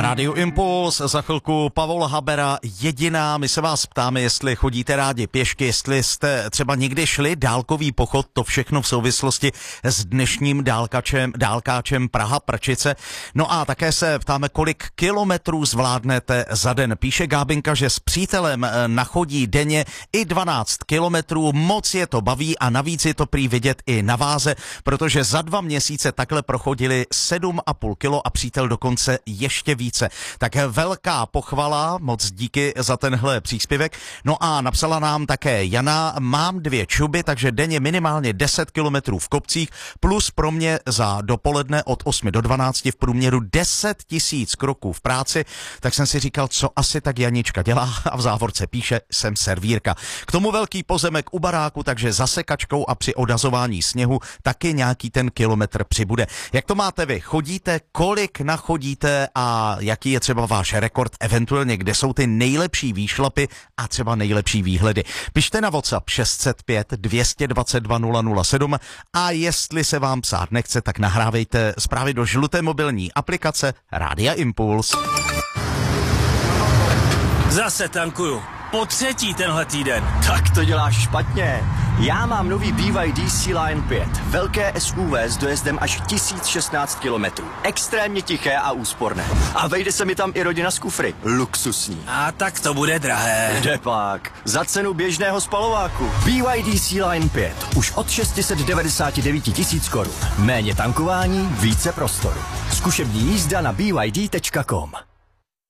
Rádio Impuls, za chvilku Pavol Habera, Jediná. My se vás ptáme, jestli chodíte rádi pěšky, jestli jste třeba někdy šli dálkový pochod, to všechno v souvislosti s dnešním dálkáčem Praha-Prčice. No a také se ptáme, kolik kilometrů zvládnete za den. Píše Gábinka, že s přítelem nachodí denně i 12 kilometrů, moc je to baví a navíc je to prý vidět i na váze, protože za 2 měsíce takhle prochodili 7,5 kilo a přítel dokonce ještě více. Tak velká pochvala, moc díky za tenhle příspěvek. No a napsala nám také Jana, mám 2 čuby, takže denně minimálně 10 kilometrů v kopcích, plus pro mě za dopoledne od 8 do 12 v průměru 10 000 kroků v práci. Tak jsem si říkal, co asi tak Janička dělá, a v závorce píše, jsem servírka. K tomu velký pozemek u baráku, takže za sekačkou a při odazování sněhu taky nějaký ten kilometr přibude. Jak to máte vy? Chodíte, kolik nachodíte a jaký je třeba váš rekord, eventuálně kde jsou ty nejlepší výšlapy a třeba nejlepší výhledy? Pište na WhatsApp 605 222 007 a jestli se vám psát nechce, tak nahrávejte zprávy do žluté mobilní aplikace Rádia Impuls. Zase tankuju. Po 3. tenhle týden. Tak to děláš špatně. Já mám nový BYD C-Line 5. Velké SUV s dojezdem až 1016 km. Extrémně tiché a úsporné. A vejde se mi tam i rodina z kufry. Luxusní. A tak to bude drahé. Kdepak. Za cenu běžného spalováku. BYD C-Line 5. Už od 699 000 korun. Méně tankování, více prostoru. Zkušební jízda na byd.com.